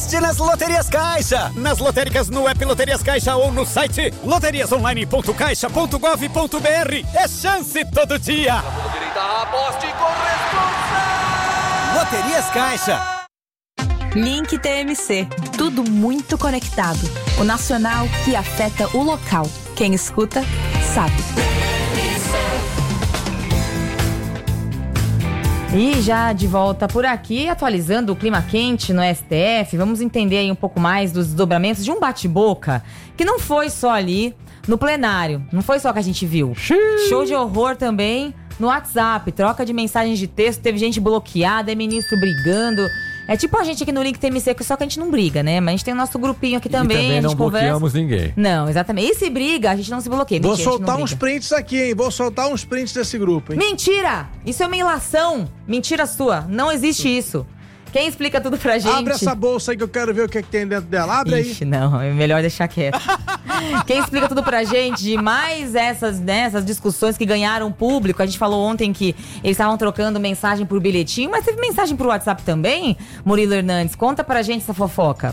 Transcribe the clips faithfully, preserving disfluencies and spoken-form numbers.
Aposte nas Loterias Caixa. Nas lotéricas no app Loterias Caixa ou no site loterias online ponto caixa ponto gov ponto br. É chance todo dia. Aposte com responsa. Loterias Caixa. Link T M C. Tudo muito conectado. O nacional que afeta o local. Quem escuta, sabe. E já de volta por aqui, atualizando o clima quente no S T F, vamos entender aí um pouco mais dos desdobramentos de um bate-boca que não foi só ali no plenário, não foi só que a gente viu. Xiii. Show de horror também no WhatsApp, troca de mensagens de texto, teve gente bloqueada, é ministro brigando. É tipo a gente aqui no Link T M C, só que a gente não briga, né? Mas a gente tem o nosso grupinho aqui também, e também a gente não bloqueamos conversa. Ninguém. Não, exatamente. E se briga, a gente não se bloqueia. Vou Mentira, soltar uns uns prints aqui, hein? Vou soltar uns prints desse grupo, hein? Mentira! Isso é uma ilação. Mentira sua. Não existe isso. Quem explica tudo pra gente? Abre essa bolsa aí que eu quero ver o que, é que tem dentro dela. Abre Ixi, aí. não, é melhor deixar quieto. Quem explica tudo pra gente de mais essas, né, essas discussões que ganharam público. A gente falou ontem que eles estavam trocando mensagem por bilhetinho, mas teve mensagem pro WhatsApp também? Murilo Hernandes, conta pra gente essa fofoca.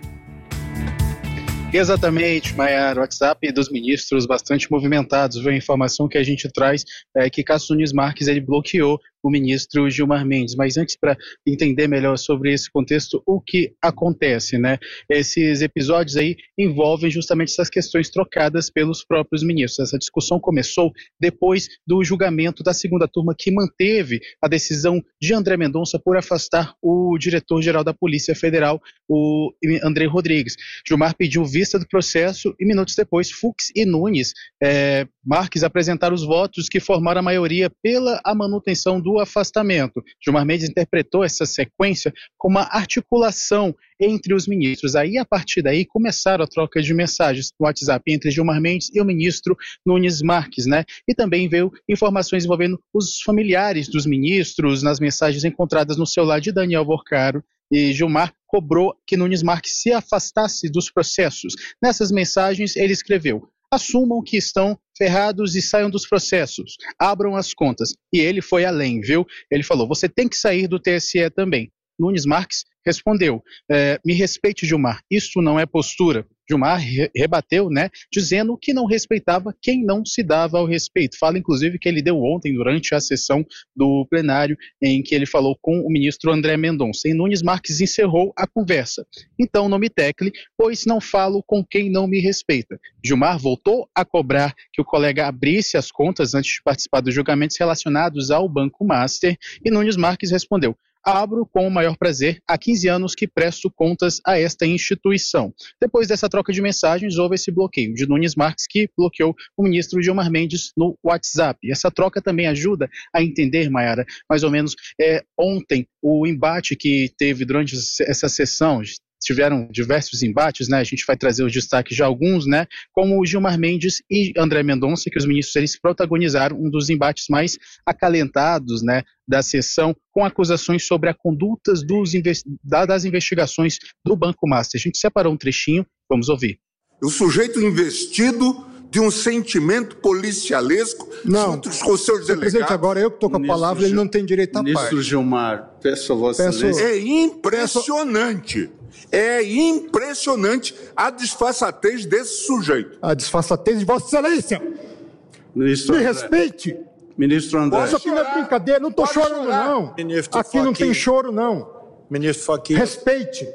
Exatamente, Maiara, o WhatsApp dos ministros bastante movimentados. A informação que a gente traz é que Cássio Nunes Marques ele bloqueou o ministro Gilmar Mendes. Mas antes, para entender melhor sobre esse contexto, o que acontece, né? Esses episódios aí envolvem justamente essas questões trocadas pelos próprios ministros. Essa discussão começou depois do julgamento da segunda turma que manteve a decisão de André Mendonça por afastar o diretor-geral da Polícia Federal, o André Rodrigues. Gilmar pediu vista do processo e minutos depois Fux e Nunes é, Marques apresentaram os votos que formaram a maioria pela a manutenção do afastamento. Gilmar Mendes interpretou essa sequência como uma articulação entre os ministros. Aí, a partir daí, começaram a troca de mensagens no WhatsApp entre Gilmar Mendes e o ministro Nunes Marques, né? E também veio informações envolvendo os familiares dos ministros nas mensagens encontradas no celular de Daniel Vorcaro. E Gilmar cobrou que Nunes Marques se afastasse dos processos. Nessas mensagens, ele escreveu: assumam que estão ferrados e saiam dos processos, abram as contas. E ele foi além, viu? Ele falou: você tem que sair do T S E também. Nunes Marques respondeu: é, me respeite, Gilmar, isto não é postura. Gilmar re- rebateu, né, dizendo que não respeitava quem não se dava ao respeito. Fala, inclusive, que ele deu ontem, durante a sessão do plenário, em que ele falou com o ministro André Mendonça. E Nunes Marques encerrou a conversa. Então não me tecle, pois não falo com quem não me respeita. Gilmar voltou a cobrar que o colega abrisse as contas antes de participar dos julgamentos relacionados ao Banco Master, e Nunes Marques respondeu: abro com o maior prazer, há quinze anos que presto contas a esta instituição. Depois dessa troca de mensagens, houve esse bloqueio de Nunes Marques, que bloqueou o ministro Gilmar Mendes no WhatsApp. Essa troca também ajuda a entender, Maiara, mais ou menos, é, ontem, o embate que teve durante essa sessão. Tiveram diversos embates, né? A gente vai trazer os destaques de alguns, né? Como o Gilmar Mendes e André Mendonça, que os ministros eles protagonizaram um dos embates mais acalentados, né, da sessão, com acusações sobre a conduta dos investi- das investigações do Banco Master. A gente separou um trechinho, vamos ouvir. O sujeito investido de um sentimento policialesco não, junto com os seus delegados. Presidente, agora eu que estou com a Ministro palavra, Gil... ele não tem direito à Ministro parte. Gilmar, peço a Vossa Peço... Excelência. É impressionante. É impressionante a disfarçatez desse sujeito. A disfarçatez de Vossa Excelência. Ministro Me André. respeite. Ministro André. Isso aqui não é brincadeira, não estou chorando, chorar. não. Ministro aqui não Fachin. tem choro, não. Ministro Fachin. Respeite.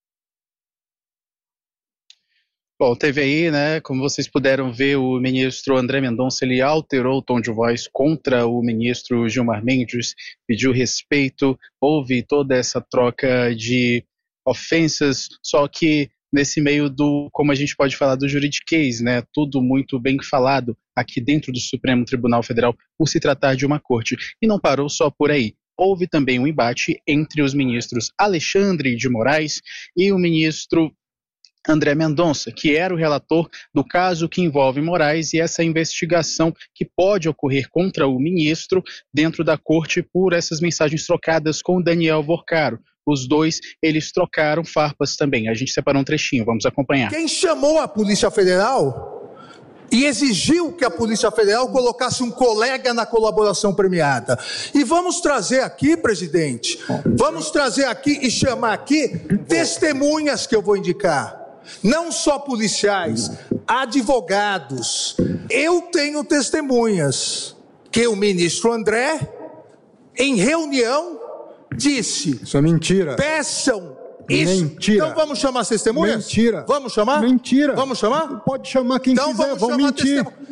Bom, teve aí, né, como vocês puderam ver, o ministro André Mendonça, ele alterou o tom de voz contra o ministro Gilmar Mendes, pediu respeito, houve toda essa troca de ofensas, só que nesse meio do, como a gente pode falar, do juridiquês, né, tudo muito bem falado aqui dentro do Supremo Tribunal Federal, por se tratar de uma corte, e não parou só por aí. Houve também um embate entre os ministros Alexandre de Moraes e o ministro André Mendonça, que era o relator do caso que envolve Moraes e essa investigação que pode ocorrer contra o ministro dentro da corte por essas mensagens trocadas com Daniel Vorcaro. Os dois, eles trocaram farpas também. A gente separou um trechinho, vamos acompanhar. Quem chamou a Polícia Federal e exigiu que a Polícia Federal colocasse um colega na colaboração premiada. E vamos trazer aqui, presidente, vamos trazer aqui e chamar aqui testemunhas que eu vou indicar. Não só policiais, advogados. Eu tenho testemunhas que o ministro André, em reunião, disse... Isso é mentira. Peçam isso. Mentira. Então vamos chamar as testemunhas? Mentira. Vamos chamar? Mentira. Vamos chamar? Pode chamar quem então quiser, vamos vão chamar mentir. testemunhas.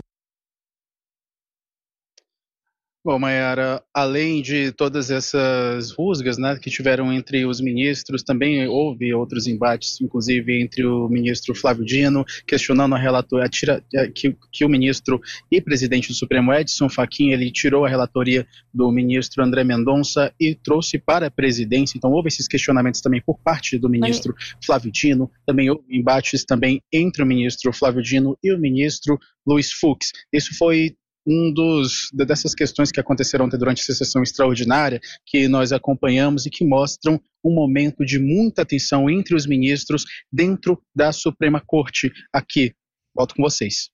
Bom, Mayara, além de todas essas rusgas, né, que tiveram entre os ministros, também houve outros embates, inclusive entre o ministro Flávio Dino, questionando a relatoria, tira, que, que o ministro e presidente do Supremo Edson Fachin, ele tirou a relatoria do ministro André Mendonça e trouxe para a presidência. Então houve esses questionamentos também por parte do ministro Flávio Dino, também houve embates também entre o ministro Flávio Dino e o ministro Luiz Fux. Isso foi um dos, dessas questões que aconteceram ontem durante a sessão extraordinária, que nós acompanhamos e que mostram um momento de muita tensão entre os ministros dentro da Suprema Corte. Aqui, volto com vocês.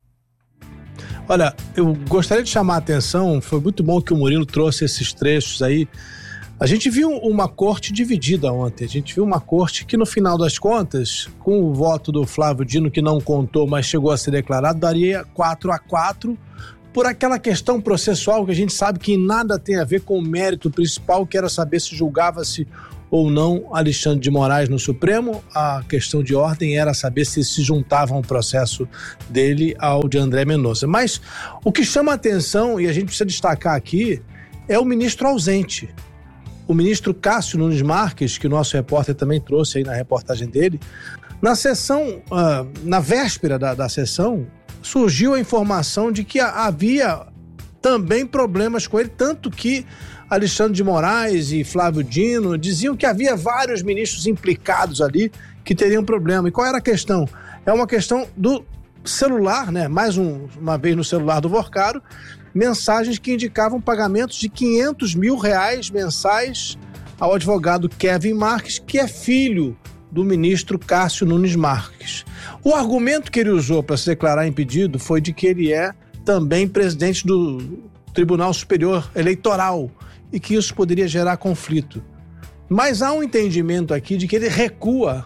Olha, eu gostaria de chamar a atenção, foi muito bom que o Murilo trouxe esses trechos aí. A gente viu uma corte dividida ontem, a gente viu uma corte que no final das contas, com o voto do Flávio Dino, que não contou, mas chegou a ser declarado, daria quatro a quatro, por aquela questão processual que a gente sabe que nada tem a ver com o mérito principal, que era saber se julgava-se ou não Alexandre de Moraes no Supremo. A questão de ordem era saber se se juntavam o processo dele ao de André Mendonça. Mas o que chama a atenção, e a gente precisa destacar aqui, é o ministro ausente. O ministro Cássio Nunes Marques, que o nosso repórter também trouxe aí na reportagem dele, na sessão, uh, na véspera da, da sessão, surgiu a informação de que havia também problemas com ele, tanto que Alexandre de Moraes e Flávio Dino diziam que havia vários ministros implicados ali que teriam problema. E qual era a questão? É uma questão do celular, né? Mais um, uma vez no celular do Vorcaro, mensagens que indicavam pagamentos de quinhentos mil reais mensais ao advogado Kevin Marques, que é filho do ministro Cássio Nunes Marques. O argumento que ele usou para se declarar impedido foi de que ele é também presidente do Tribunal Superior Eleitoral e que isso poderia gerar conflito. Mas há um entendimento aqui de que ele recua,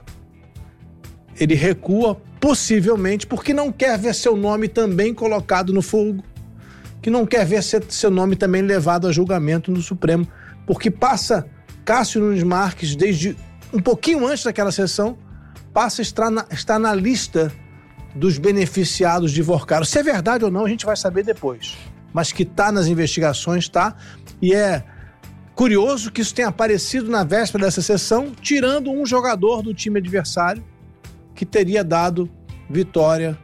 ele recua possivelmente porque não quer ver seu nome também colocado no fogo, que não quer ver seu nome também levado a julgamento no Supremo, porque passa Cássio Nunes Marques desde um pouquinho antes daquela sessão, passa a estar na, estar na lista dos beneficiados de Vorcaro. Se é verdade ou não, a gente vai saber depois. Mas que está nas investigações, está. E é curioso que isso tenha aparecido na véspera dessa sessão, tirando um jogador do time adversário que teria dado vitória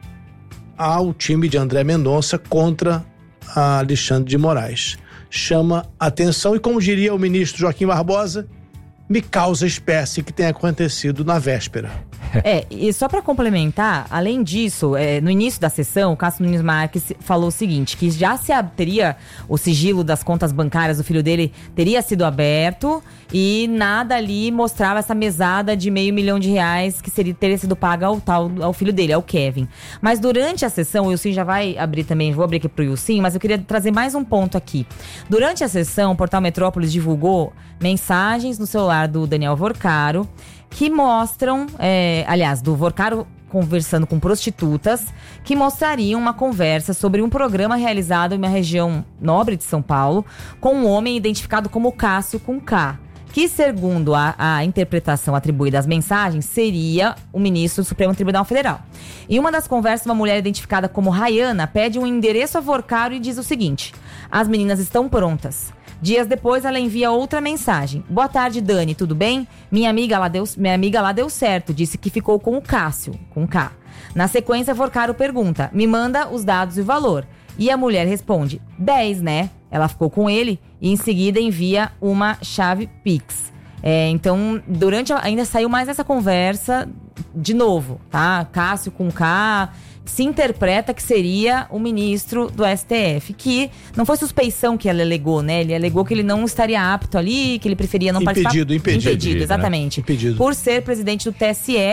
ao time de André Mendonça contra a Alexandre de Moraes. Chama atenção e, como diria o ministro Joaquim Barbosa, me causa espécie que tenha acontecido na véspera. É, e só para complementar, além disso, é, no início da sessão, o Cássio Nunes Marques falou o seguinte, que já se teria o sigilo das contas bancárias do filho dele teria sido aberto e nada ali mostrava essa mesada de meio milhão de reais que seria, teria sido paga ao, tal, ao filho dele, ao Kevin. Mas durante a sessão, o Ilcim já vai abrir também, vou abrir aqui pro Ilcim, mas eu queria trazer mais um ponto aqui. Durante a sessão, o Portal Metrópolis divulgou mensagens no celular do Daniel Vorcaro, que mostram, é, aliás, do Vorcaro conversando com prostitutas, que mostrariam uma conversa sobre um programa realizado em uma região nobre de São Paulo, com um homem identificado como Cássio com K, que, segundo a, a interpretação atribuída às mensagens, seria o ministro do Supremo Tribunal Federal. Em uma das conversas, uma mulher identificada como Rayana pede um endereço a Vorcaro e diz o seguinte: as meninas estão prontas. Dias depois, ela envia outra mensagem. Boa tarde, Dani, tudo bem? Minha amiga lá deu, minha amiga lá deu certo, disse que ficou com o Cássio, com K. Na sequência, Vorcaro pergunta, me manda os dados e o valor. E a mulher responde, dez, né? Ela ficou com ele e em seguida envia uma chave Pix. É, então, durante a, ainda saiu mais essa conversa de novo, tá? Cássio com K... se interpreta que seria o ministro do S T F, que não foi suspeição que ele alegou, né? Ele alegou que ele não estaria apto ali, que ele preferia não impedido, participar. Impedido, impedido. Exatamente. Né? Impedido. Por ser presidente do T S E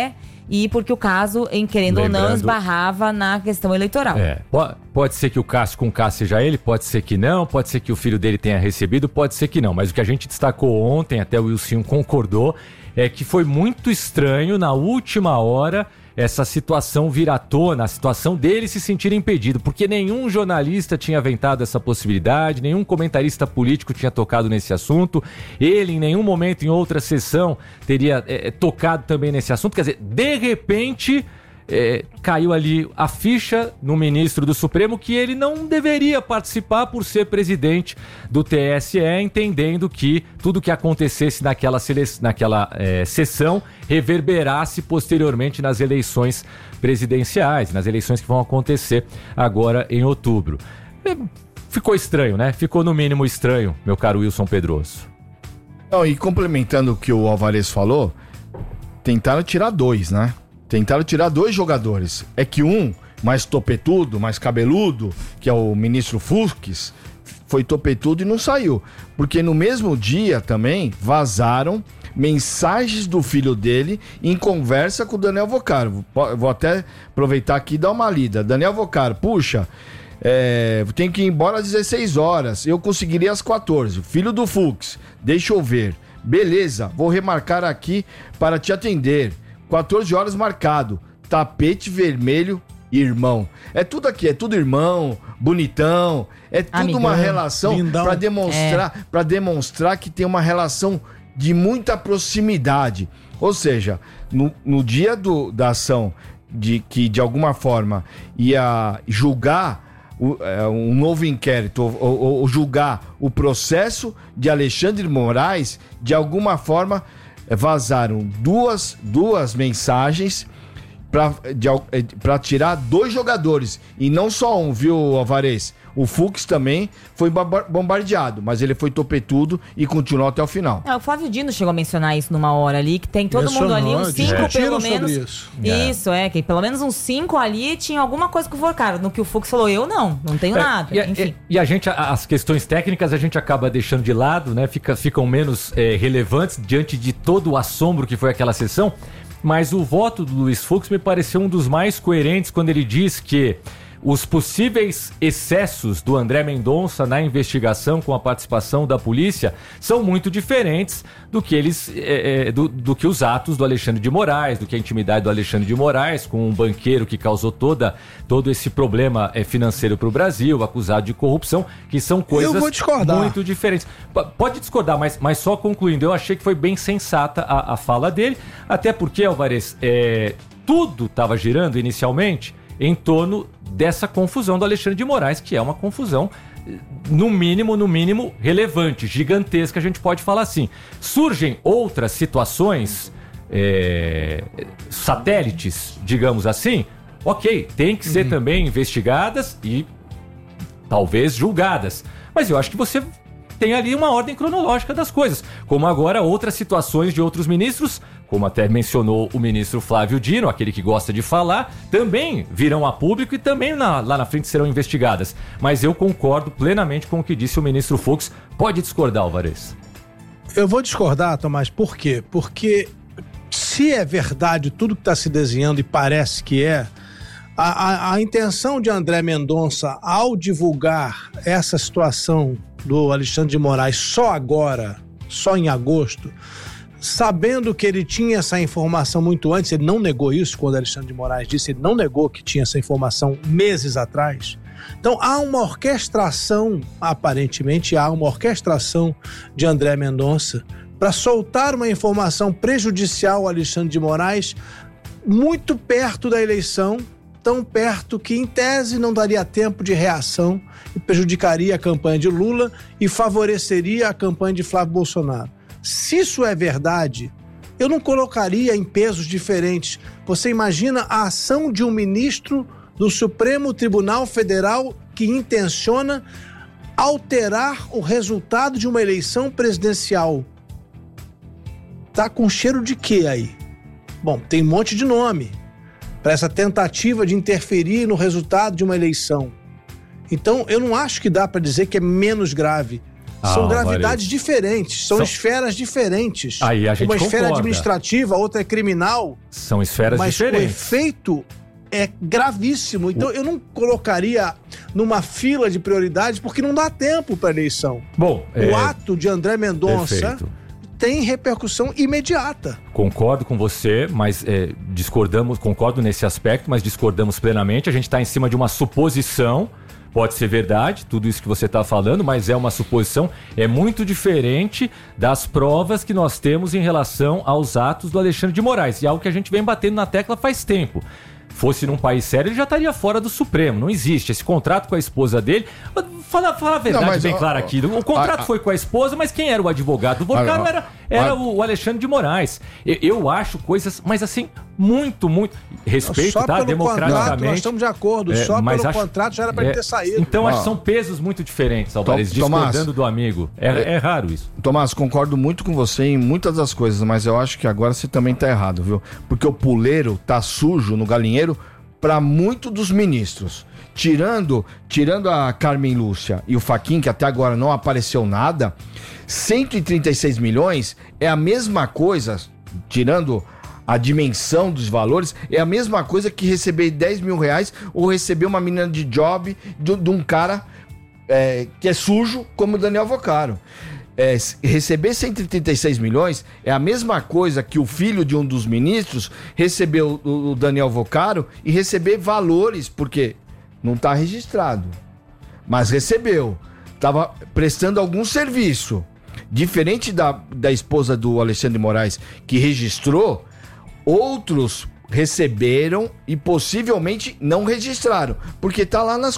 e porque o caso, em querendo Lembrando... ou não, esbarrava na questão eleitoral. É, pode, pode ser que o Cássio com Cássio seja ele, pode ser que não, pode ser que o filho dele tenha recebido, pode ser que não, mas o que a gente destacou ontem, até o Wilson concordou, é que foi muito estranho na última hora essa situação vir à tona, a situação dele se sentir impedido, porque nenhum jornalista tinha aventado essa possibilidade, nenhum comentarista político tinha tocado nesse assunto, ele em nenhum momento em outra sessão teria é, tocado também nesse assunto, quer dizer, de repente... É, caiu ali a ficha no ministro do Supremo que ele não deveria participar por ser presidente do T S E, entendendo que tudo que acontecesse naquela, sele... naquela é, sessão reverberasse posteriormente nas eleições presidenciais, nas eleições que vão acontecer agora em outubro. É, ficou estranho, né? Ficou no mínimo estranho, meu caro Wilson Pedroso. Não, e complementando o que o Alvarez falou, tentaram tirar dois, né? Tentaram tirar dois jogadores. É que um, mais topetudo, mais cabeludo, que é o ministro Fux, foi topetudo e não saiu. Porque no mesmo dia também vazaram mensagens do filho dele em conversa com o Daniel Vocaro. Vou até aproveitar aqui e dar uma lida. Daniel Vocaro, puxa, é, tenho que ir embora às dezesseis horas. Eu conseguiria às quatorze. Filho do Fux, deixa eu ver. Beleza, vou remarcar aqui para te atender. quatorze horas marcado, tapete vermelho, irmão. É tudo aqui, é tudo irmão, bonitão, é tudo Amigão, uma relação para demonstrar, é. para demonstrar que tem uma relação de muita proximidade. Ou seja, no, no dia do, da ação de que de alguma forma ia julgar o, é, um novo inquérito ou, ou, ou julgar o processo de Alexandre de Moraes, de alguma forma vazaram duas, duas mensagens para tirar dois jogadores e não só um, viu, Alvarez? O Fux também foi bombardeado, mas ele foi topetudo e continuou até o final. É, o Flávio Dino chegou a mencionar isso numa hora ali, que tem todo Mencionou, mundo ali, uns cinco é. pelo menos. Isso, isso é. é, que pelo menos uns cinco ali tinha alguma coisa que focaram. No que o Fux falou, eu não, não tenho é, nada. E, enfim. E, e a gente, as questões técnicas a gente acaba deixando de lado, né? Fica, ficam menos é, relevantes diante de todo o assombro que foi aquela sessão. Mas o voto do Luiz Fux me pareceu um dos mais coerentes quando ele diz que os possíveis excessos do André Mendonça na investigação com a participação da polícia são muito diferentes do que eles é, é, do, do que os atos do Alexandre de Moraes, do que a intimidade do Alexandre de Moraes com um banqueiro que causou toda, todo esse problema é, financeiro para o Brasil, acusado de corrupção, que são coisas eu vou discordar. muito diferentes. P- pode discordar, mas, mas só concluindo, eu achei que foi bem sensata a, a fala dele, até porque, Alvarez, é, tudo estava girando inicialmente em torno dessa confusão do Alexandre de Moraes, que é uma confusão, no mínimo, no mínimo, relevante, gigantesca, a gente pode falar assim. Surgem outras situações, é, satélites, digamos assim, ok, tem que ser uhum. também investigadas e talvez julgadas. Mas eu acho que você tem ali uma ordem cronológica das coisas, como agora outras situações de outros ministros, como até mencionou o ministro Flávio Dino, aquele que gosta de falar, também virão a público e também na, lá na frente serão investigadas. Mas eu concordo plenamente com o que disse o ministro Fux. Pode discordar, Alvarez? Eu vou discordar, Tomás, por quê? Porque se é verdade tudo que está se desenhando e parece que é, a, a, a intenção de André Mendonça ao divulgar essa situação do Alexandre de Moraes só agora, só em agosto, sabendo que ele tinha essa informação muito antes, ele não negou isso quando Alexandre de Moraes disse, ele não negou que tinha essa informação meses atrás. Então há uma orquestração, aparentemente há uma orquestração de André Mendonça para soltar uma informação prejudicial ao Alexandre de Moraes muito perto da eleição, tão perto que em tese não daria tempo de reação e prejudicaria a campanha de Lula e favoreceria a campanha de Flávio Bolsonaro. Se isso é verdade, eu não colocaria em pesos diferentes. Você imagina a ação de um ministro do Supremo Tribunal Federal que intenciona alterar o resultado de uma eleição presidencial. Tá com cheiro de quê aí? Bom, tem um monte de nome para essa tentativa de interferir no resultado de uma eleição. Então, eu não acho que dá para dizer que é menos grave. São Ah, gravidades Alvarez. diferentes, são, São- esferas diferentes. Aí a gente Uma esfera concorda. administrativa, outra é criminal, São esferas mas diferentes. o efeito é gravíssimo. Então eu não colocaria numa fila de prioridades porque não dá tempo para eleição. Bom, O é, ato de André Mendonça perfeito. tem repercussão imediata. Concordo com você, mas é, discordamos, concordo nesse aspecto, mas discordamos plenamente. A gente está em cima de uma suposição. Pode ser verdade, tudo isso que você está falando, mas é uma suposição. É muito diferente das provas que nós temos em relação aos atos do Alexandre de Moraes. E é algo que a gente vem batendo na tecla faz tempo. Fosse num país sério, ele já estaria fora do Supremo. Não existe. Esse contrato com a esposa dele... Fala, fala a verdade Não, mas, bem ó, clara ó, aqui. O contrato a- a- foi com a esposa, mas quem era o advogado do Volcano Olha, ó, era, era a- o Alexandre de Moraes. Eu, eu acho coisas, mas assim, muito, muito... Respeito, Só tá? pelo contrato, Democraticamente. nós estamos de acordo. É, Só mas pelo acho- contrato já era para é, ele ter saído. Então, acho Ó. que são pesos muito diferentes, Alvarez. Tom- Tomás. Discordando do amigo. É, é raro isso. Tomás, concordo muito com você em muitas das coisas, mas eu acho que agora você também tá errado, viu? Porque o puleiro tá sujo no galinheiro para muito dos ministros. Tirando, tirando a Carmen Lúcia e o Fachin, que até agora não apareceu nada, cento e trinta e seis milhões é a mesma coisa, tirando a dimensão dos valores, é a mesma coisa que receber dez mil reais ou receber uma menina de job de, de um cara é, que é sujo como o Daniel Vocaro. É, receber cento e trinta e seis milhões é a mesma coisa que o filho de um dos ministros recebeu o, o Daniel Vocaro e receber valores, porque não está registrado, mas recebeu, estava prestando algum serviço. Diferente da, da esposa do Alexandre de Moraes, que registrou, outros receberam e possivelmente não registraram, porque está lá nas